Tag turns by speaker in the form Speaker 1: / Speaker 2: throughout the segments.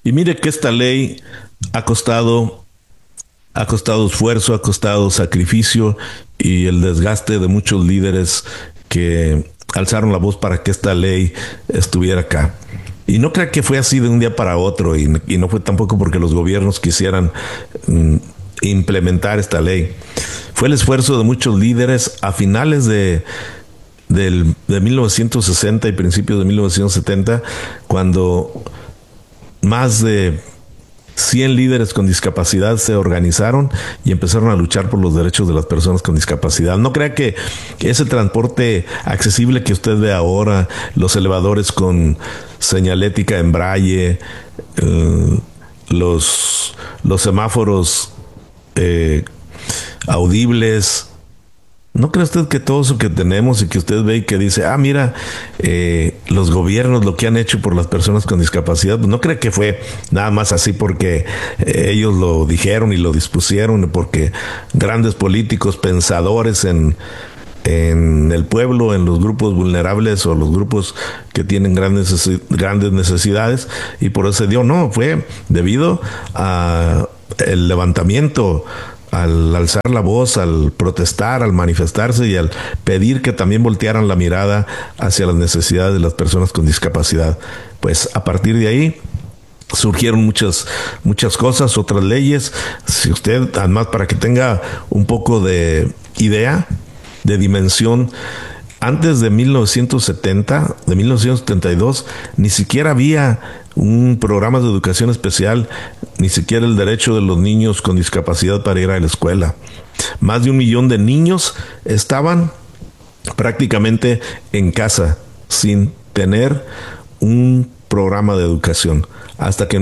Speaker 1: Y mire que esta ley ha costado esfuerzo, ha costado sacrificio y el desgaste de muchos líderes que alzaron la voz para que esta ley estuviera acá. Y no crea que fue así de un día para otro, y no fue tampoco porque los gobiernos quisieran implementar esta ley. Fue el esfuerzo de muchos líderes a finales de 1960 y principios de 1970, cuando más de 100 líderes con discapacidad se organizaron y empezaron a luchar por los derechos de las personas con discapacidad. No crea que ese transporte accesible que usted ve ahora, los elevadores con señalética en braille, los semáforos audibles, ¿no cree usted que todo eso que tenemos y que usted ve y que dice, mira, los gobiernos lo que han hecho por las personas con discapacidad, pues no cree que fue nada más así porque ellos lo dijeron y lo dispusieron, porque grandes políticos pensadores en el pueblo, en los grupos vulnerables o los grupos que tienen grandes necesidades, y por eso se dio? No, fue debido a el levantamiento, al alzar la voz, al protestar, al manifestarse y al pedir que también voltearan la mirada hacia las necesidades de las personas con discapacidad. Pues a partir de ahí surgieron muchas cosas, otras leyes. Si usted, además, para que tenga un poco de idea, de dimensión, antes de 1970, de 1972, ni siquiera había un programa de educación especial, ni siquiera el derecho de los niños con discapacidad para ir a la escuela. Más de 1 millón de niños estaban prácticamente en casa, sin tener un programa de educación. Hasta que en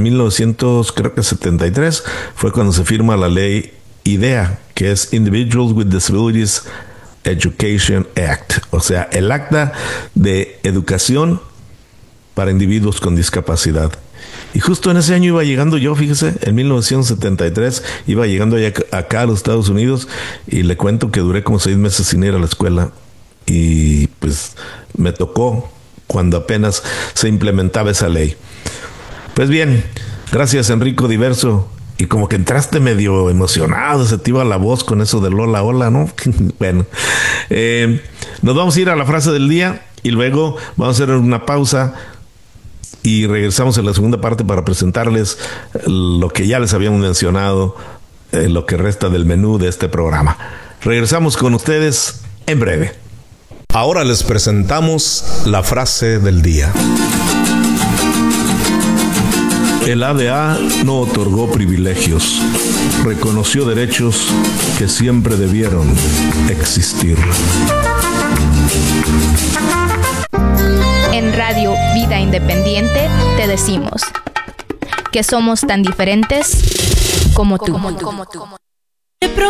Speaker 1: 1973 fue cuando se firma la ley IDEA, que es Individuals with Disabilities Education Act, o sea, el acta de educación para individuos con discapacidad. Y justo en ese año iba llegando yo, fíjese, en 1973, iba llegando acá a los Estados Unidos, y le cuento que duré como 6 meses sin ir a la escuela, y pues me tocó cuando apenas se implementaba esa ley. Pues bien, gracias Enrico Diverso. Y como que entraste medio emocionado, se te iba la voz con eso de Lola, hola, ¿no? Bueno, nos vamos a ir a la frase del día y luego vamos a hacer una pausa y regresamos en la segunda parte para presentarles lo que ya les habíamos mencionado, lo que resta del menú de este programa. Regresamos con ustedes en breve.
Speaker 2: Ahora les presentamos la frase del día.
Speaker 1: El ADA no otorgó privilegios, reconoció derechos que siempre debieron existir.
Speaker 3: En Radio Vida Independiente te decimos que somos tan diferentes como tú.